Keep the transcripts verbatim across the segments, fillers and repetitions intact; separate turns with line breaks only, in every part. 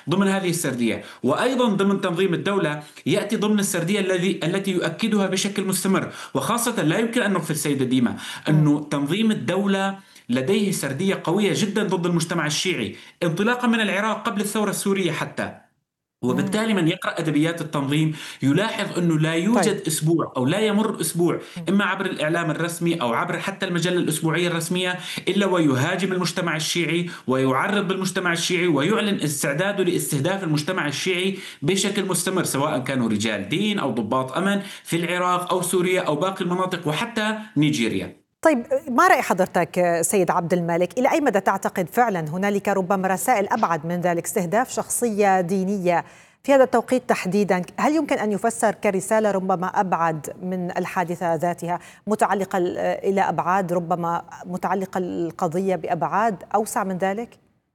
ضمن هذه السردية. وأيضا ضمن تنظيم الدولة يأتي ضمن السردية الذي التي يؤكدها بشكل مستمر، وخاصة لا يمكن أن نغفل سيدة ديما أنه تنظيم الدولة لديه سردية قوية جدا ضد المجتمع الشيعي، انطلاقا من العراق قبل الثورة السورية حتى.
مم.
وبالتالي من يقرأ أدبيات التنظيم يلاحظ أنه لا
طيب.
يوجد أسبوع أو لا يمر أسبوع إما عبر الإعلام الرسمي أو عبر حتى المجلة الأسبوعية الرسمية إلا ويهاجم المجتمع الشيعي ويعرض بالمجتمع الشيعي ويعلن استعداده لاستهداف المجتمع الشيعي بشكل مستمر، سواء كانوا رجال دين أو ضباط أمن في العراق أو سوريا أو باقي المناطق وحتى نيجيريا.
طيب، ما رأي حضرتك سيد عبد المالك؟ إلى أي مدى تعتقد فعلا هنالك ربما رسائل أبعد من ذلك، استهداف شخصية دينية في هذا التوقيت تحديدا؟ هل يمكن أن يفسر كرسالة ربما أبعد من الحادثة ذاتها، متعلقة إلى أبعاد، ربما متعلقة القضية بأبعاد أوسع من ذلك؟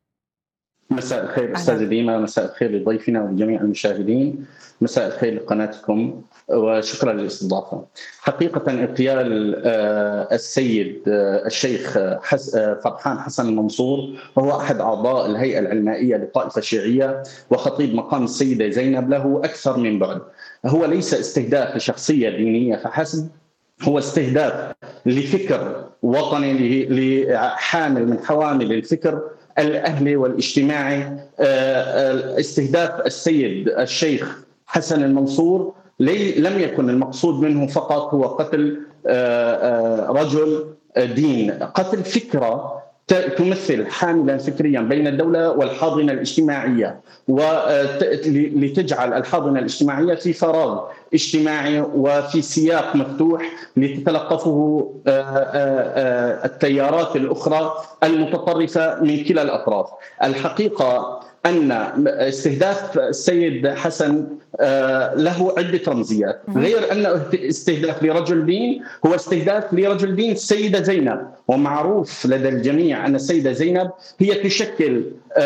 مساء الخير أستاذة ديما، مساء الخير لضيفنا ولجميع المشاهدين، مساء الخير لقناتكم وشكرا للاستضافة. حقيقة اغتيال السيد الشيخ فرحان حسن المنصور وهو أحد أعضاء الهيئة العلمائية للطائفة الشيعية وخطيب مقام السيدة زينب له أكثر من بعد. هو ليس استهداف لشخصية دينية فحسب، هو استهداف لفكر وطني، لحامل من حوامل الفكر الأهلي والاجتماعي. استهداف السيد الشيخ حسن المنصور لم يكن المقصود منه فقط هو قتل رجل دين، قتل فكرة تمثل حاملا فكريا بين الدولة والحاضنة الاجتماعية، ولتجعل الحاضنة الاجتماعية في فراغ اجتماعي وفي سياق مفتوح لتتلقفه التيارات الأخرى المتطرفة من كلا الأطراف. الحقيقة أن استهداف السيد حسن له عدة رمزيات، غير أنه استهداف لرجل دين، هو استهداف لرجل دين السيدة زينب، ومعروف لدى الجميع أن السيدة زينب هي تشكل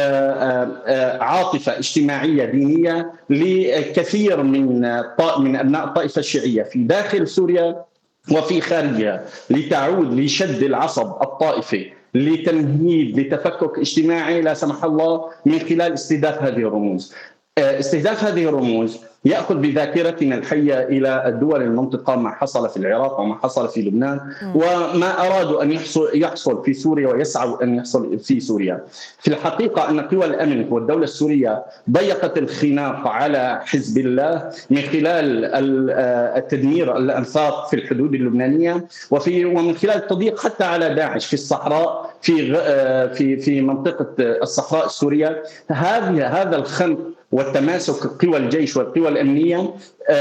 عاطفة اجتماعية دينية لكثير من من أبناء الطائفة الشيعية في داخل سوريا وفي خارجها، لتعود لشد العصب الطائفي، لتمهيد لتفكك اجتماعي لا سمح الله من خلال استهداف هذه الرموز. استهداف هذه الرموز يأخذ بذاكرتنا الحية إلى الدول المنطقة، ما حصل في العراق وما حصل في لبنان وما أرادوا أن يحصل, يحصل في سوريا ويسعوا أن يحصل في سوريا. في الحقيقة أن قوى الأمن والدولة السورية ضيقت الخناق على حزب الله من خلال التدمير الأنفاق في الحدود اللبنانية، وفي ومن خلال التضييق حتى على داعش في الصحراء في في في منطقة الصحراء السورية. هذه هذا الخنق والتماسك قوى الجيش والقوى الأمنية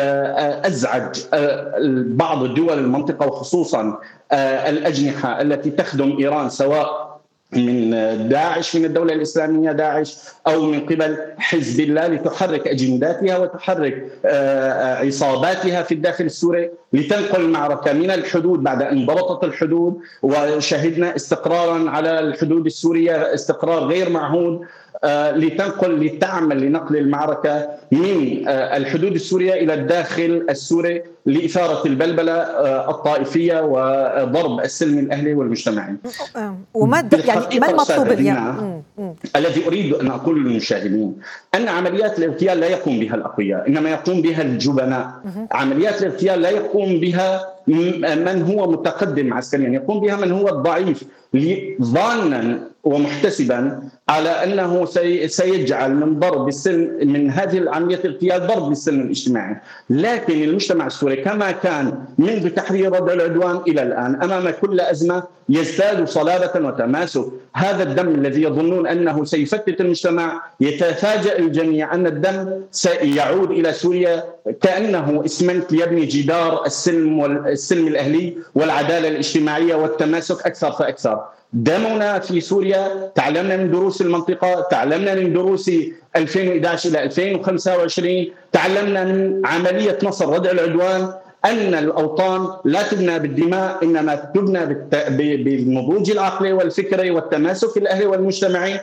أزعج بعض الدول المنطقة، وخصوصا الأجنحة التي تخدم إيران، سواء من داعش، من الدولة الإسلامية داعش، أو من قبل حزب الله، لتحرك أجنداتها وتحرك عصاباتها في الداخل السوري لتنقل المعركة من الحدود بعد أن ضبطت الحدود. وشهدنا استقرارا على الحدود السورية، استقرار غير معهود، لتنقل لتعمل لنقل المعركة من الحدود السورية إلى الداخل السوري لإثارة البلبلة الطائفية وضرب السلم الأهلي والمجتمعي.
وما يعني ما المطلوب اليوم؟
الذي أريد أن أقول للمشاهدين أن عمليات الاغتيال لا يقوم بها الأقوياء، إنما يقوم بها الجبناء. عمليات الاغتيال لا يقوم بها من هو متقدم عسكريا، يقوم بها من هو الضعيف، ظانا ومحتسبا على أنه سيجعل من ضرب السلم، من هذه العملية الاغتيال، ضرب السلم الاجتماعي. لكن المجتمع السوري كما كان منذ تحرير ردع العدوان إلى الآن أمام كل أزمة يزداد صلابة وتماسك. هذا الدم الذي يظنون أنه سيفتت المجتمع، يتفاجأ الجميع أن الدم سيعود إلى سوريا كأنه إسمنت يبني جدار السلم والسلم الأهلي والعدالة الاجتماعية والتماسك أكثر فأكثر. دمنا في سوريا، تعلمنا من دروس المنطقة، تعلمنا من دروس ألفين وإحدى عشر إلى ألفين وخمسة وعشرين، تعلمنا من عملية نصر ردع العدوان أن الأوطان لا تبنى بالدماء، إنما تبنى بالنضوج العقلي والفكري والتماسك الأهلي والمجتمعي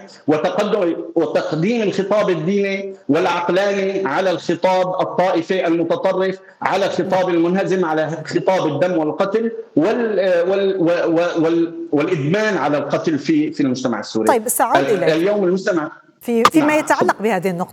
وتقديم الخطاب الديني والعقلاني على الخطاب الطائفي المتطرف، على الخطاب المنهزم، على خطاب الدم والقتل وال وال وال والإدمان على القتل في في المجتمع السوري.
طيب، سأعود إليك
اليوم المجتمع
في فيما يتعلق بهذه النقطة.